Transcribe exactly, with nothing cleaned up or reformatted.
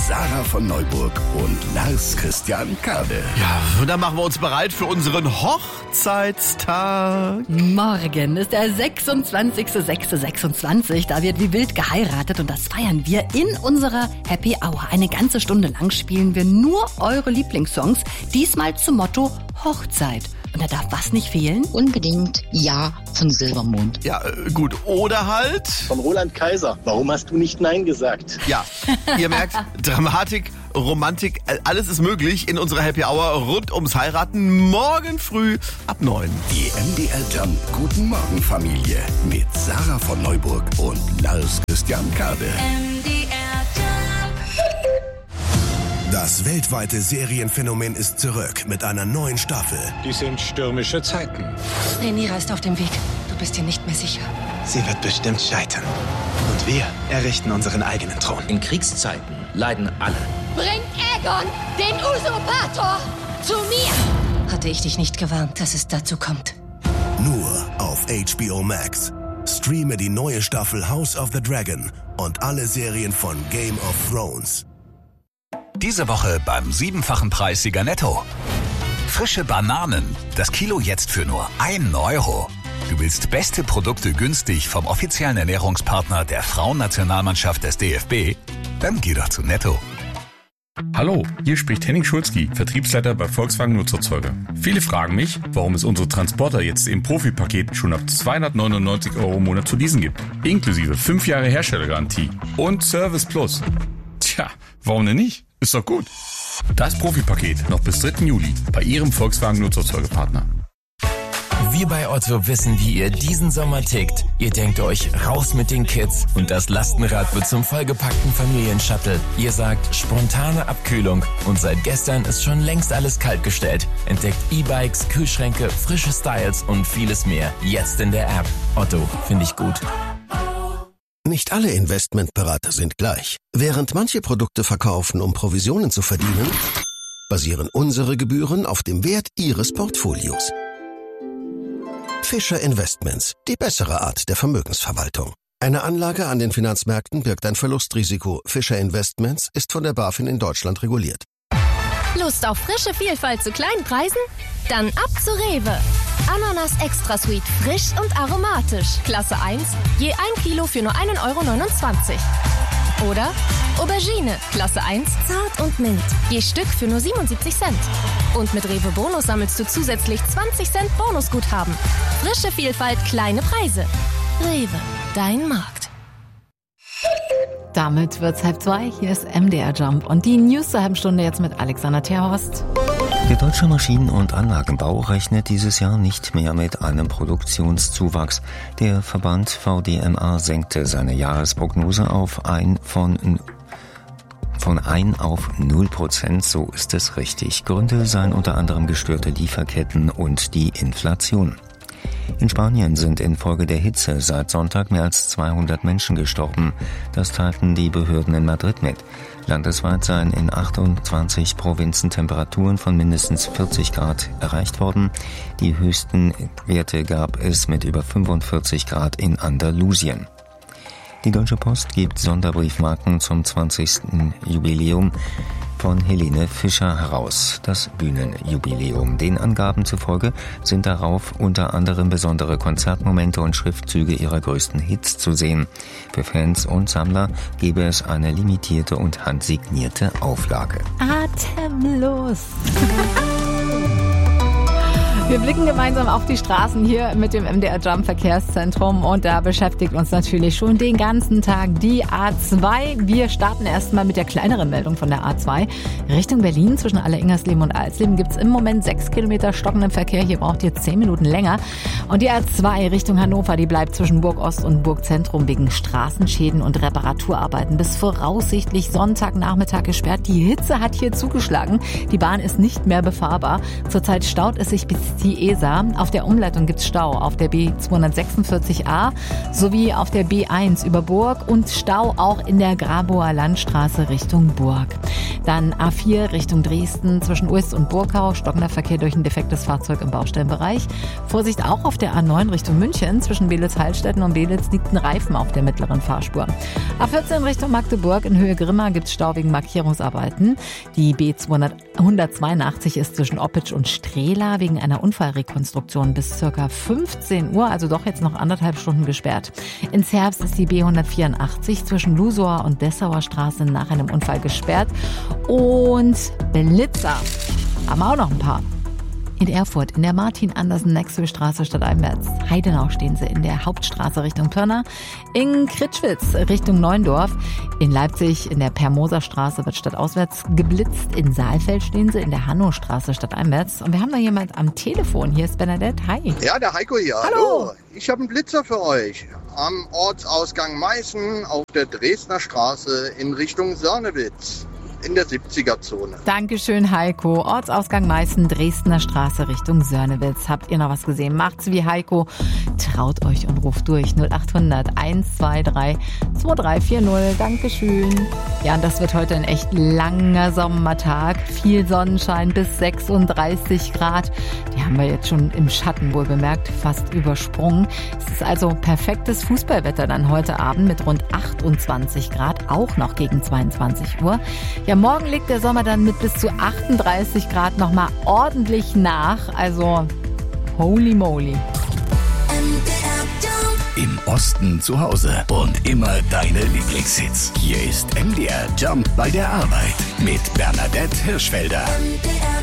Sarah von Neuburg und Lars Christian Kade. Ja, und dann machen wir uns bereit für unseren Hochzeitstag. Morgen ist der sechsundzwanzigster sechster sechsundzwanzig. Da wird wie wild geheiratet und das feiern wir in unserer Happy Hour. Eine ganze Stunde lang spielen wir nur eure Lieblingssongs. Diesmal zum Motto Hochzeit. Und da darf was nicht fehlen? Unbedingt Ja von Silbermond. Ja, äh, gut. Oder halt... Von Roland Kaiser. Warum hast du nicht Nein gesagt? Ja, ihr merkt, Dramatik, Romantik, alles ist möglich in unserer Happy Hour rund ums Heiraten. Morgen früh ab neun. Die M D R Jump Guten Morgen Familie mit Sarah von Neuburg und Lars Christian Kade. M D R Jump. Das weltweite Serienphänomen ist zurück mit einer neuen Staffel. Dies sind stürmische Zeiten. Rhaenyra ist auf dem Weg. Du bist dir nicht mehr sicher. Sie wird bestimmt scheitern. Und wir errichten unseren eigenen Thron. In Kriegszeiten leiden alle. Bringt Aegon, den Usurpator, zu mir! Hatte ich dich nicht gewarnt, dass es dazu kommt. Nur auf H B O Max. Streame die neue Staffel House of the Dragon und alle Serien von Game of Thrones. Diese Woche beim siebenfachen Preissieger Netto. Frische Bananen. Das Kilo jetzt für nur ein Euro. Du willst beste Produkte günstig vom offiziellen Ernährungspartner der Frauennationalmannschaft des D F B? Dann geh doch zu Netto. Hallo, hier spricht Henning Schulzki, Vertriebsleiter bei Volkswagen Nutzerzeuger. Viele fragen mich, warum es unsere Transporter jetzt im Profipaket schon ab zweihundertneunundneunzig Euro im Monat zu leasen gibt. Inklusive fünf Jahre Herstellergarantie und Service Plus. Tja, warum denn nicht? Ist doch gut. Das Profipaket noch bis dritten Juli bei Ihrem Volkswagen Nutzerzeugerpartner. Wir bei Otto wissen, wie ihr diesen Sommer tickt. Ihr denkt euch, raus mit den Kids und das Lastenrad wird zum vollgepackten Familienshuttle. Ihr sagt, spontane Abkühlung und seit gestern ist schon längst alles kaltgestellt. Entdeckt E-Bikes, Kühlschränke, frische Styles und vieles mehr. Jetzt in der App. Otto, finde ich gut. Nicht alle Investmentberater sind gleich. Während manche Produkte verkaufen, um Provisionen zu verdienen, basieren unsere Gebühren auf dem Wert Ihres Portfolios. Fischer Investments, die bessere Art der Vermögensverwaltung. Eine Anlage an den Finanzmärkten birgt ein Verlustrisiko. Fischer Investments ist von der BaFin in Deutschland reguliert. Lust auf frische Vielfalt zu kleinen Preisen? Dann ab zu Rewe. Ananas Extra Sweet, frisch und aromatisch. Klasse eins, je ein Kilo für nur ein Euro neunundzwanzig. Oder Aubergine, Klasse eins, zart und mild. Je Stück für nur siebenundsiebzig Cent. Und mit Rewe Bonus sammelst du zusätzlich zwanzig Cent Bonusguthaben. Frische Vielfalt, kleine Preise. Rewe, dein Markt. Damit wird's halb zwei. Hier ist M D R Jump und die News zur halben Stunde jetzt mit Alexander Terhorst. Der Deutsche Maschinen- und Anlagenbau rechnet dieses Jahr nicht mehr mit einem Produktionszuwachs. Der Verband V D M A senkte seine Jahresprognose auf ein von Von ein auf null Prozent, so ist es richtig. Gründe seien unter anderem gestörte Lieferketten und die Inflation. In Spanien sind infolge der Hitze seit Sonntag mehr als zweihundert Menschen gestorben. Das teilten die Behörden in Madrid mit. Landesweit seien in achtundzwanzig Provinzen Temperaturen von mindestens vierzig Grad erreicht worden. Die höchsten Werte gab es mit über fünfundvierzig Grad in Andalusien. Die Deutsche Post gibt Sonderbriefmarken zum zwanzigsten Jubiläum von Helene Fischer heraus. Das Bühnenjubiläum. Den Angaben zufolge sind darauf unter anderem besondere Konzertmomente und Schriftzüge ihrer größten Hits zu sehen. Für Fans und Sammler gäbe es eine limitierte und handsignierte Auflage. Atemlos. Wir blicken gemeinsam auf die Straßen hier mit dem M D R Jump Verkehrszentrum und da beschäftigt uns natürlich schon den ganzen Tag die A zwei. Wir starten erstmal mit der kleineren Meldung von der A zwei. Richtung Berlin zwischen Alleringersleben und Alsleben gibt es im Moment sechs Kilometer stockenden Verkehr. Hier braucht ihr zehn Minuten länger. Und die A zwei Richtung Hannover, die bleibt zwischen Burg Ost und Burg Zentrum wegen Straßenschäden und Reparaturarbeiten bis voraussichtlich Sonntagnachmittag gesperrt. Die Hitze hat hier zugeschlagen. Die Bahn ist nicht mehr befahrbar. Zurzeit staut es sich bis ist die Isar. Auf der Umleitung gibt's Stau auf der B zweihundertsechsundvierzig a sowie auf der B eins über Burg und Stau auch in der Grabower Landstraße Richtung Burg. Dann A vier Richtung Dresden zwischen Uist und Burgau, stockender Verkehr durch ein defektes Fahrzeug im Baustellenbereich. Vorsicht auch auf der A neun Richtung München, zwischen Belitz-Heilstätten und Belitz liegt ein Reifen auf der mittleren Fahrspur. A vierzehn Richtung Magdeburg in Höhe Grimma gibt es Stau wegen Markierungsarbeiten. Die B hundertzweiundachtzig ist zwischen Oppitsch und Strehla wegen einer Unfallrekonstruktion bis ca. fünfzehn Uhr, also doch jetzt noch anderthalb Stunden gesperrt. In Zerbst ist die B hundertvierundachtzig zwischen Lusauer und Dessauer Straße nach einem Unfall gesperrt. Und Blitzer haben wir auch noch ein paar. In Erfurt in der Martin-Andersen-Nexel-Straße stadteinwärts. Heidenau stehen sie in der Hauptstraße Richtung Pirna. In Kritschwitz Richtung Neundorf. In Leipzig in der Permoser-Straße wird stadtauswärts geblitzt. In Saalfeld stehen sie in der Hannostraße stadteinwärts. Und wir haben da jemand am Telefon. Hier ist Bernadette. Hi. Ja, der Heiko hier. Hallo. Hallo. Ich habe einen Blitzer für euch. Am Ortsausgang Meißen auf der Dresdner Straße in Richtung Sörnewitz. In der siebziger-Zone. Dankeschön, Heiko. Ortsausgang Meißen, Dresdner Straße Richtung Sörnewitz. Habt ihr noch was gesehen? Macht's wie Heiko. Traut euch und ruft durch. null achthundert eins zwei drei zwei drei vier null. Dankeschön. Ja, und das wird heute ein echt langer Sommertag. Viel Sonnenschein bis sechsunddreißig Grad. Die haben wir jetzt schon im Schatten wohl bemerkt, fast übersprungen. Es ist also perfektes Fußballwetter dann heute Abend mit rund achtundzwanzig Grad, auch noch gegen zweiundzwanzig Uhr. Ja, morgen legt der Sommer dann mit bis zu achtunddreißig Grad nochmal ordentlich nach. Also, holy moly. Im Osten zu Hause und immer deine Lieblingshits. Hier ist M D R Jump bei der Arbeit mit Bernadette Hirschfelder. M D R